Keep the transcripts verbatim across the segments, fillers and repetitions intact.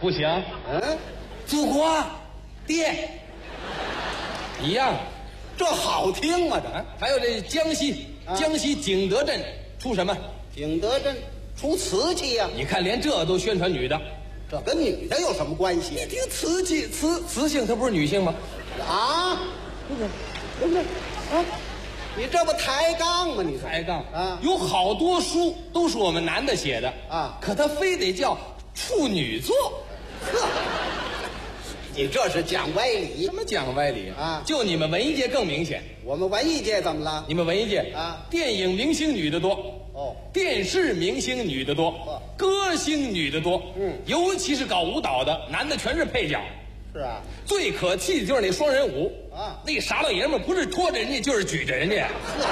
不行。 嗯， 祖国，爹，一样。 这好听吗？ 啊，还有这江西， 啊江西景德镇出什么？ 这景德镇出瓷器呀、 你看，连这都宣传女的。 这跟女的有什么关系你听瓷器，瓷瓷性，它不是女性吗？ 啊？不是，不是啊？你这不抬杠吗？你抬杠啊？ 有好多书都是我们男的写的啊可他非得叫处女座。 呵，你这是讲歪理什。么讲歪理啊就你们文艺界更明显。 我们文艺界怎么了？ 你们文艺界啊电影明星女的多， 哦， 电视明星女的多， 哦歌星女的多， 嗯尤其是搞舞蹈的，男的全是配角。 是啊， 最可气的就是那双人舞啊那傻老爷们儿不是拖着人家就是举着人家， 呵，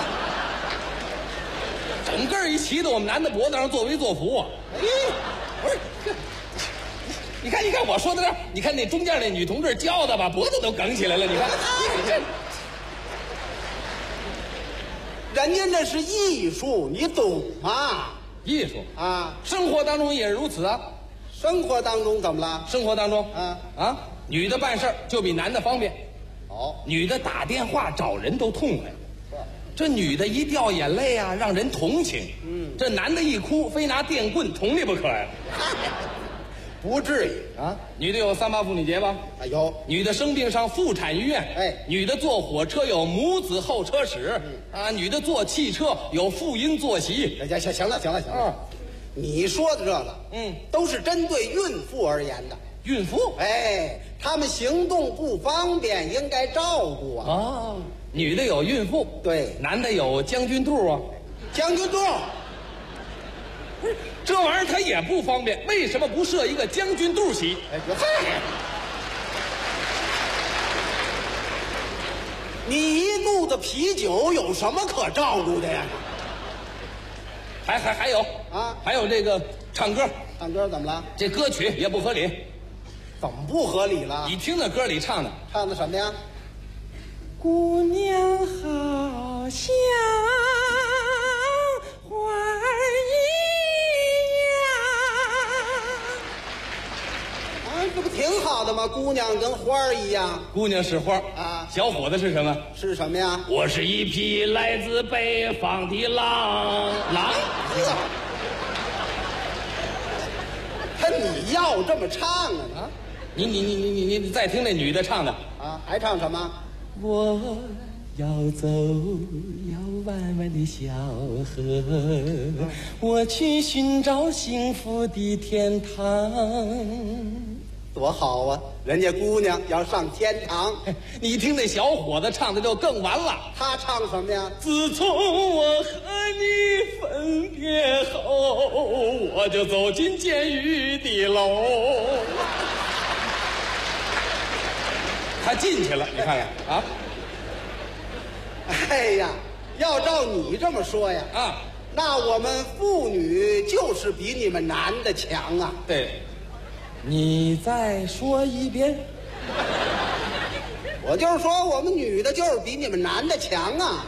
整个一骑到我们男的脖子上作威作福啊！ 哎， 不是，这你看，你看我说到这儿，你看那中间那女同志骄傲的把脖子都梗起来了，你看，你看人家那是艺术，你懂吗？ 艺术啊， 生活当中也是如此啊。 生活当中怎么了？ 生活当中， 啊啊，女的办事儿就比男的方便， 哦， 女的打电话找人都痛快。这女的一掉眼泪啊，让人同情。嗯，这男的一哭，非拿电棍捅你不可呀。 不至于啊。 女的有三八妇女节吧？ 哎呦， 女的生病上妇产医院， 哎女的坐火车有母子候车室，啊，女的坐汽车有妇婴坐席。 行行行了行了行了，你说的这个， 嗯， 都是针对孕妇而言的。 孕妇哎，他们行动不方便，应该照顾啊。 哦，女的有孕妇， 对， 男的有将军肚啊。 将军肚， 这玩意儿它也不方便，为什么不设一个将军肚席？ 哎，嗨，你一肚子啤酒有什么可照顾的呀？ 还还还有啊还有这个唱歌， 唱歌怎么了？ 这歌曲也不合理。 怎么不合理了？ 你听那歌里唱的， 唱的什么呀？ 姑娘好像花儿一样。 啊，这不挺好的吗？姑娘跟花儿一样， 姑娘是花啊小伙子是什么？ 是什么呀？ 我是一匹来自北方的狼。狼？ 呵，他你要这么唱啊？啊你你你你你你再听那女的唱的， 啊，还唱什么？ 我要走要弯弯的小河，我去寻找幸福的天堂。 多好啊！人家姑娘要上天堂， 你听那小伙子唱的就更完了。 他唱什么呀？ 自从我和你分别后，我就走进监狱的楼。他进去了，你看看啊哎呀，要照你这么说呀， 啊！ 那我们妇女就是比你们男的强啊！ 对，你再说一遍。 我就是说，我们女的就是比你们男的强啊！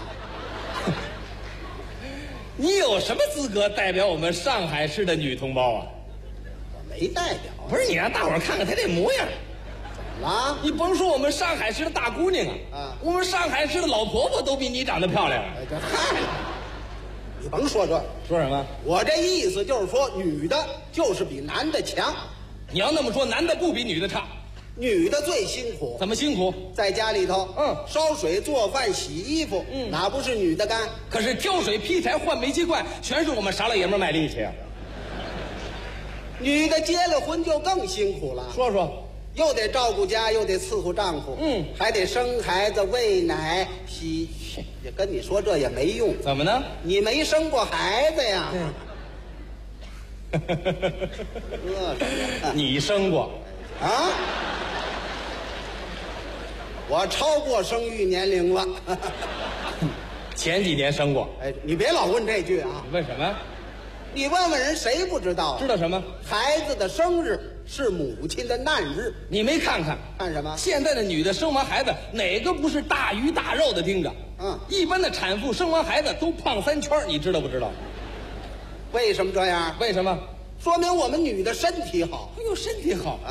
你有什么资格代表我们上海市的女同胞啊？ 我没代表不是，你让大伙儿看看她这模样。 啊！ 你甭说我们上海市的大姑娘啊， 啊我们上海市的老婆婆都比你长得漂亮。 哎，这嗨，你甭说这， 说什么？ 我这意思就是说，女的就是比男的强， 你要那么说，男的不比女的差， 女的最辛苦， 怎么辛苦？ 在家里头， 嗯烧水、做饭、洗衣服， 嗯哪不是女的干？ 可是挑水、劈柴、换煤气罐，全是我们傻老爷们儿卖力气啊。 女的结了婚就更辛苦了， 说说， 又得照顾家，又得伺候丈夫， 嗯还得生孩子、喂奶、洗。也跟你说这也没用， 怎么呢？ 你没生过孩子呀？这是你生过？ 啊？我超过生育年龄了。 前几年生过。 哎，你别老问这句啊！ 问什么？ 你问问人，谁不知道啊？ 知道什么？ 孩子的生日是母亲的难日。 你没看看？ 看什么？ 现在的女的生完孩子，哪个不是大鱼大肉的盯着？ 嗯一般的产妇生完孩子都胖三圈，你知道不知道？ 为什么这样？ 为什么？ 说明我们女的身体好。 哎呦，身体好。